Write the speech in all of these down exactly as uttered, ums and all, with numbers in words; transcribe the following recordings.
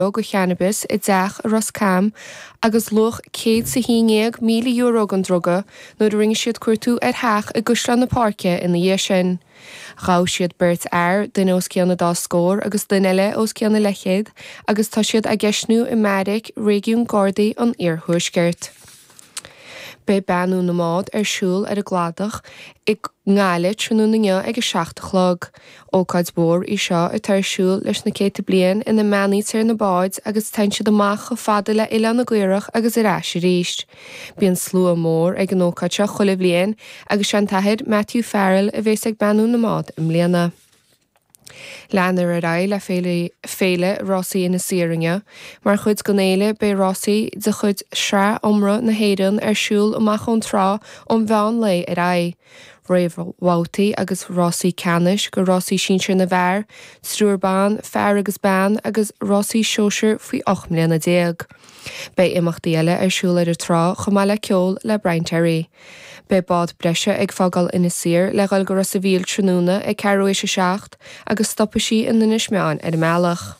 go cheannabis i deach a Roscam agus loch céad sa híngéag míle euro an droga nó de ring siad cuairtú ar theach i guslan na parke in na dhé sin. Rá siad beirt air den os ceanna dá scór agus den eile os ceanna lechéad agus tá siad a geisnú i Medic régiún Gardaí an iarthúisgeirt. Bei banú na mád ar siúl ar a gladach ag ngáile trúnú na nge ag a seachtachlog. Ócaid bór i seo a tar siúl leis na céta blian ina meanaí tar na báid agus tein siad amach go fada le ile na gcuireach agus i ráis ríist. Bíon slú a mór ag an ócaid seo chola blian agus sean taithid Matthew Farrell a bhés ag banú na mád im léana. Leanar a ra le féle, féle Rossi ina Síringe, mar chud go néile bei Rossi de chud sra omra na héireann ar siúl amach an trá om bhean lei a ra. Raibh Wouty agus Rossi Canis go Rossi sínsir na bhar, Strúrbán, Fear agus Bán agus Rossi Seoisir faoi och mbliana déag. Bei imachtaí eile ar siúl ar a trá chomá le ceol le Brainterry. Bei bád breise ag fágal ina Sír le gail go ras a bhíl trúna ag cearúéis a seacht agus stoppaisí in na nismeán ar mealach.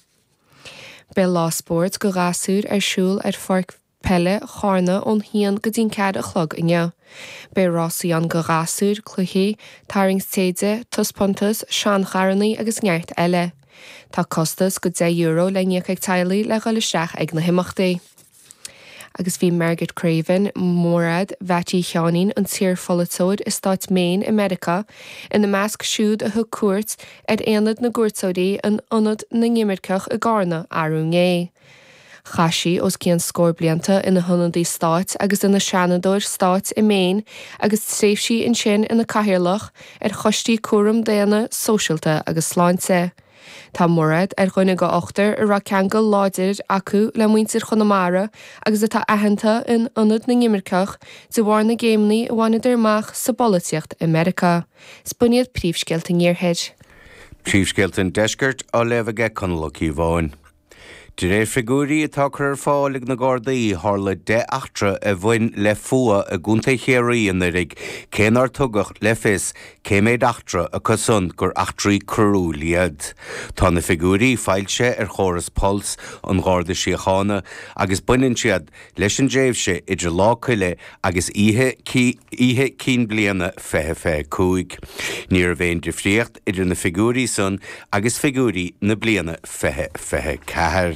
Bei láspórt go gasúr ar siúl ar farc pelle chána ón hían go dtín cad a chlog inne. Bei Rossi an go gasúr cluichí, tarings téide, tuspontas, sean charanaí agus ngeart eile. Tá costas go dé euro le níoch ag tailaí le gail isteach ag na himachtaí. Agus bhí Margaret Craven mórad bheití cheanín an tír folatóid is Stáit Maine i Medica in na measc siúd a thu cuairt ar aonad na gúirtóidaí an ionad na ngimirceach a gána airú ngé. Chaisi os cían scór blianta ina honadaí Stáit agus ina seanadóir Stáit i Maine agus tréifsí in sin ina caithearlach ar chostíí cuaram déana sóisialta agus sláinte. Tá mórad ar chuine go ochtar ar ra ceangal láidir acu le muintir chunamara agus atá aitheanta in ionad na ngimirceach de bhhair na géimnaí a bhainid armach sa bolitiacht i America. Spuniad príomhscéalta níorthaid. Príomhscéalta deisgurt á leibhige conlaí bháin. De ré figúrí atá chur fálig na Gardaí hála de achtra a bhain le fua a gúnta chéirí in rig cénar tugach le fis céméid achtra a cosun gur achtraí curú liad. Tá na figúrí fáilte ar chóras Puls an Garda Síochána agus buinn siad leis an déimhse idir lá chuile agus ihe cín bliana fethe fethe cúig. Níor bhéin de fríocht idir na figúrí son agus figúrí na bliana fethe fethe cethir.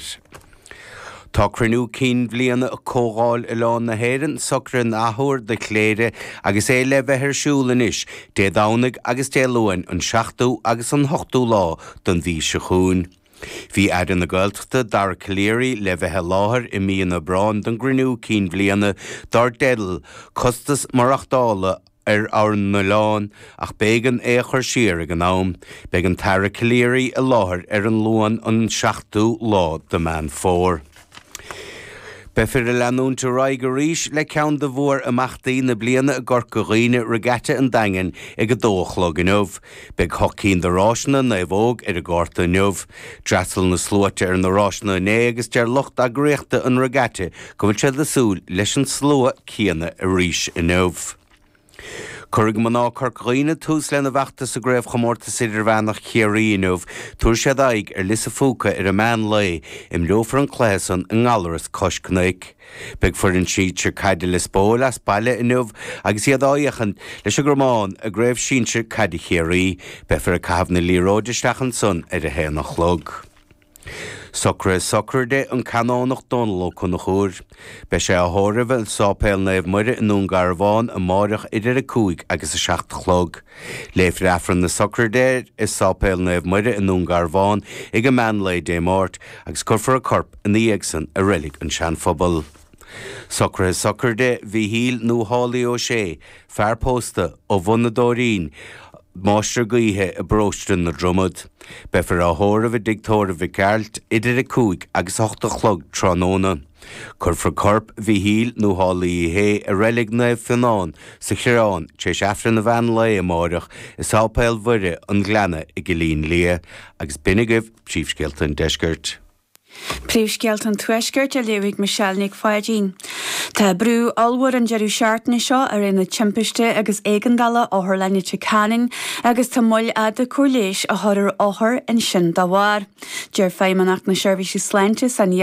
Tá cruinú cín bbliana a cógáil i lán na héireann socran áthúir de chléire agus é le bheithir siúlan is, dé dánach agus dé luin an seachtú agus an hochtú lá don bhí se chuún. Bhí aidan na Gaeltachta dar cléirí le bheithe láthair i míon na brán don gruinú cín bbliana dar dedal costas marachtála ar áran na lán ach bégan é chuir siar ag an nám, bégan tara cléirí a láthair ar an luan an seachtú lá de man fór. Befir a leanúnta raig go ríis le ceann de bhór amachtaí na bliana a gorcaghine regata an dagan ag a dóchlog in óbh. Beg hocín de rásna na bhóg ar a gárta in óbh. Drasal na slúte ar na rásna né agus dear lucht a gréachta an regata go bhfuil siad asúl leis an slua cíanna a ríis in óbh. Curig maná corcaghine tús lena bheachta sa gréibh chomórta siidir bhenach chéiríonmh, túair siad aig ar lisa fúca ar a meán lei im leofar an chléasan an ngalaras coscnaig. Beg furin siad sir caiide le spóil as baile inmh agus iad áiachan leis a gurmáin a gréibh sínsir caiide chéirí, befir a cahabh na líróideisteach an son ar a héanach log. Socra socr de an canánach donló chun na chúr. Be sé a thóra bheith sápéil naobh muire in nún garbháin a máireach idir a cúig agus a seacht chlog. Léifir afran na socr de is sápéil naobh muire in nún garbháin ag a meán lei dé máirt agus curfar a corp in íagsan a rilig an seanphobal. Socra socr de bhí híl nó hálaí ó sé, fearpósta ó bhunnadóirín, Máistre gaithe a bróstrin na dromad. Befir a thóra bheith digtóra bhí ceart idir a cúig agus ochta chlog tróna. Curfar corp bhí híl nó hálaí hé a rélig na finán sa chireán tééis efran na bhean le amárach is ápéil mhuire an gleanna i gilín lia agus binigah príomhscéalta deisgurt. Príomhscéalta an tuaisgurt a léirigh Michelle Nic Fáidín. Tá brú alhar an jeú seaartna seo ar ina timpiste agus éigandala áthir lenne Canin agus tá muil ada cuairléis a thuir áthir in sin dáhhair. Deir féimeannach na seirbhísí sláinte san